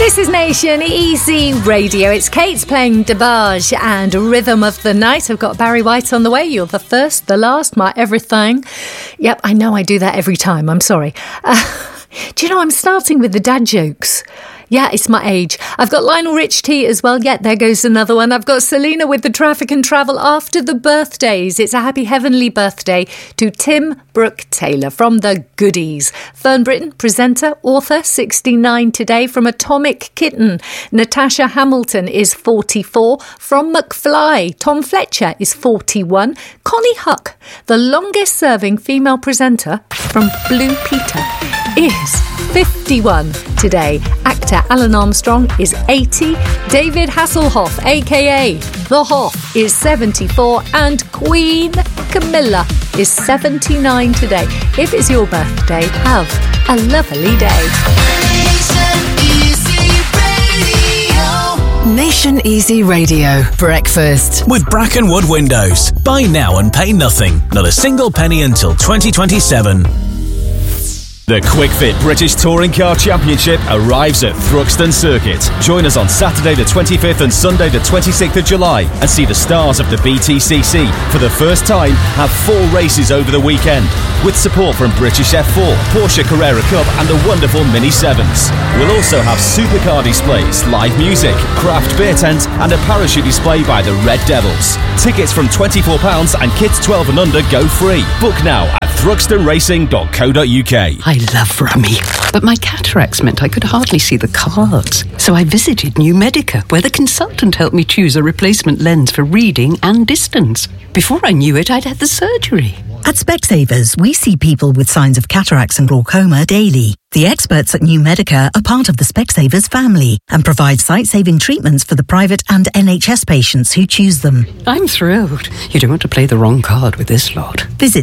This is Nation Easy Radio. It's Kate's playing DeBarge and Rhythm of the Night. I've got Barry White on the way. You're the first, the last, my everything. Yep, I know I do that every time. I'm sorry. Do you know, I'm starting with the dad jokes. Yeah, it's my age. I've got Lionel Richie as well. Yeah, there goes another one. I've got Selena with the traffic and travel after the birthdays. It's a happy heavenly birthday to Tim Brooke Taylor from the Goodies. Fern Britton, presenter, author, 69 today from Atomic Kitten. Natasha Hamilton is 44. From McFly, Tom Fletcher is 41. Connie Huck, the longest serving female presenter from Blue Peter, is 51 today. Actor Alan Armstrong is 80. David Hasselhoff, a.k.a. The Hoff, is 74. And Queen Camilla is 79 today. If it's your birthday, have a lovely day. Nation Easy Radio Breakfast with Brackenwood Windows. Buy now and pay nothing. Not a single penny until 2027. The QuickFit British Touring Car Championship arrives at Thruxton Circuit. Join us on Saturday the 25th and Sunday the 26th of July and see the stars of the BTCC. For the first time, have 4 races over the weekend with support from British F4, Porsche Carrera Cup and the wonderful Mini 7s. We'll also have supercar displays, live music, craft beer tent and a parachute display by the Red Devils. Tickets from £24 and kids 12 and under go free. Book now at thruxtonracing.co.uk. I love Rummy, but my cataracts meant I could hardly see the cards. So I visited New Medica, where the consultant helped me choose a replacement lens for reading and distance. Before I knew it, I'd had the surgery. At Specsavers, we see people with signs of cataracts and glaucoma daily. The experts at New Medica are part of the Specsavers family and provide sight-saving treatments for the private and NHS patients who choose them. I'm thrilled. You don't want to play the wrong card with this lot. Visit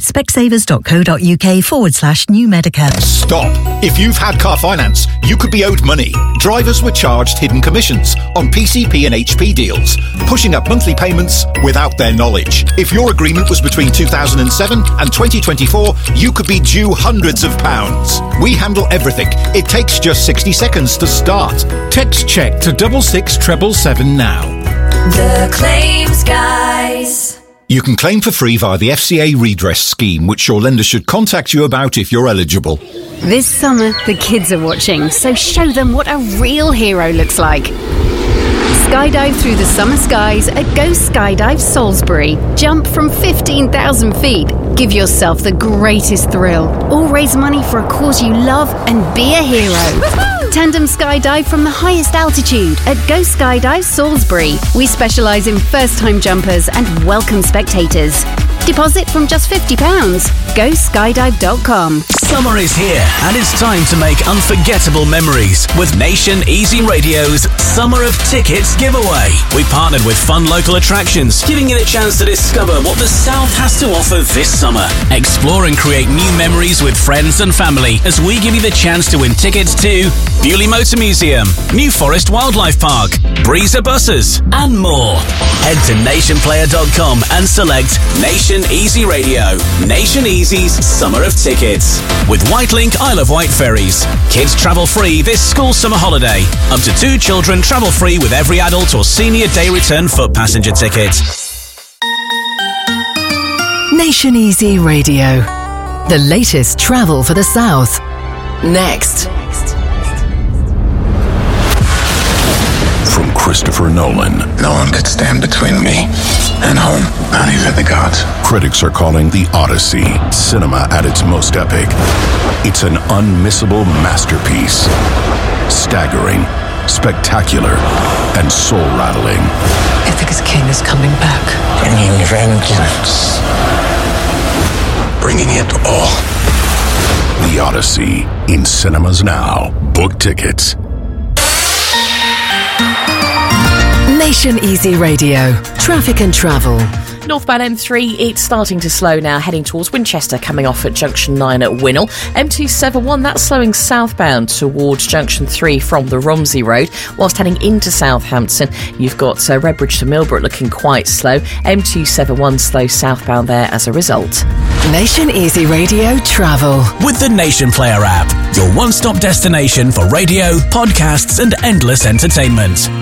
specsavers.co.uk/New Medica. Stop. If you've had car finance, you could be owed money. Drivers were charged hidden commissions on PCP and HP deals, pushing up monthly payments without their knowledge. If your agreement was between 2007 and 2024, you could be due hundreds of pounds. We handle everything. It takes just 60 seconds to start. Text check to 66777 now. The Claims Guys. You can claim for free via the FCA redress scheme, which your lender should contact you about if you're eligible. This summer, the kids are watching, so show them what a real hero looks like. Skydive through the summer skies at Go Skydive Salisbury. Jump from 15,000 feet. Give yourself the greatest thrill. Or raise money for a cause you love and be a hero. Woo-hoo! Tandem skydive from the highest altitude at Go Skydive Salisbury. We specialise in first-time jumpers and welcome spectators. Deposit from just £50. GoSkydive.com. Summer is here and it's time to make unforgettable memories with Nation Easy Radio's Summer of Tickets giveaway. We partnered with fun local attractions, giving you the chance to discover what the South has to offer this summer. Explore and create new memories with friends and family as we give you the chance to win tickets to Bewley Motor Museum, New Forest Wildlife Park, Breezer Buses and more. Head to nationplayer.com and select Nation Easy Radio, Nation Easy's Summer of Tickets. With Whitelink Isle of Wight ferries. Kids travel free this school summer holiday. Up to 2 children travel free with every adult or senior day return foot passenger ticket. Nation Easy Radio. The latest travel for the South. Next. From Christopher Nolan. No one could stand between me and home, not even the gods. Critics are calling The Odyssey cinema at its most epic. It's an unmissable masterpiece. Staggering, spectacular, and soul-rattling. Ithaca's king is coming back. Bringing vengeance. Bringing it all. The Odyssey, in cinemas now. Book tickets. Nation Easy Radio. Traffic and travel. Northbound M3, it's starting to slow now, heading towards Winchester, coming off at Junction 9 at Winnell. M271, that's slowing southbound towards Junction 3 from the Romsey Road. Whilst heading into Southampton, you've got Redbridge to Millbrook looking quite slow. M271 slow southbound there as a result. Nation Easy Radio Travel. With the Nation Player app, your one-stop destination for radio, podcasts and endless entertainment.